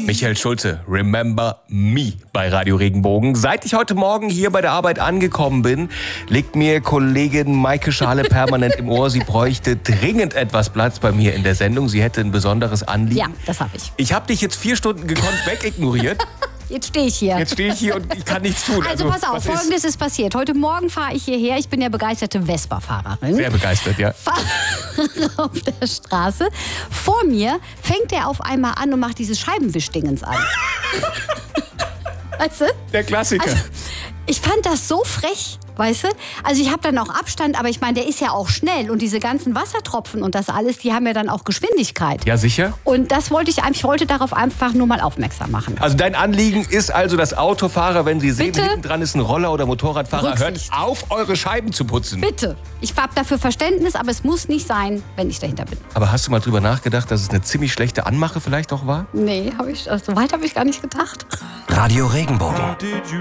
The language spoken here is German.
Michael Schulze, Remember Me bei Radio Regenbogen. Seit ich heute Morgen hier bei der Arbeit angekommen bin, liegt mir Kollegin Maike Schale permanent im Ohr. Sie bräuchte dringend etwas Platz bei mir in der Sendung. Sie hätte ein besonderes Anliegen. Ja, das habe ich. Ich habe dich jetzt 4 Stunden gekonnt wegignoriert. Jetzt stehe ich hier. Jetzt stehe ich hier und ich kann nichts tun. Also pass auf, Folgendes ist passiert. Heute Morgen fahre ich hierher. Ich bin ja begeisterte Vespa-Fahrerin. Sehr begeistert, ja. Fahre auf der Straße. Vor mir fängt er auf einmal an und macht dieses Scheibenwischdingens an. Weißt du? Der Klassiker. Also, ich fand das so frech, weißt du? Also ich habe dann auch Abstand, aber ich meine, der ist ja auch schnell. Und diese ganzen Wassertropfen und das alles, die haben ja dann auch Geschwindigkeit. Ja, sicher. Und das wollte ich wollte darauf einfach nur mal aufmerksam machen. Also dein Anliegen ist also, dass Autofahrer, wenn sie sehen, Bitte? hinten dran ist ein Roller oder Motorradfahrer, hört Rücksicht. auf, eure Scheiben zu putzen. Bitte. Ich habe dafür Verständnis, aber es muss nicht sein, wenn ich dahinter bin. Aber hast du mal drüber nachgedacht, dass es eine ziemlich schlechte Anmache vielleicht auch war? Nee, so weit habe ich gar nicht gedacht. Radio Regenbogen.